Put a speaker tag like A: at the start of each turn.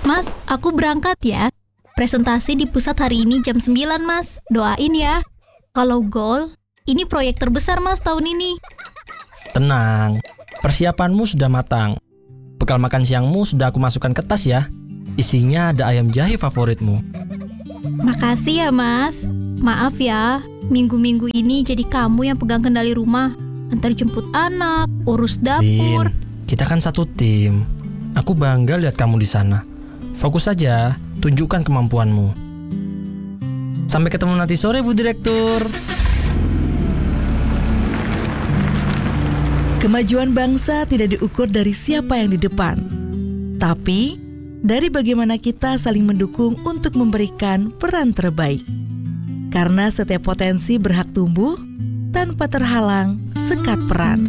A: Mas, aku berangkat ya. Presentasi di pusat hari ini jam 9, Mas. Doain ya. Kalau goal, ini proyek terbesar, Mas, tahun ini.
B: Tenang, persiapanmu sudah matang. Bekal makan siangmu sudah aku masukkan ke tas ya. Isinya ada ayam jahe favoritmu.
A: Makasih ya, Mas. Maaf ya, minggu-minggu ini jadi kamu yang pegang kendali rumah. Antar jemput anak, urus dapur.
B: Lin, kita kan satu tim. Aku bangga lihat kamu di sana. Fokus saja, tunjukkan kemampuanmu. Sampai ketemu nanti sore, Bu Direktur.
C: Kemajuan bangsa tidak diukur dari siapa yang di depan, tapi dari bagaimana kita saling mendukung untuk memberikan peran terbaik. Karena setiap potensi berhak tumbuh tanpa terhalang sekat peran.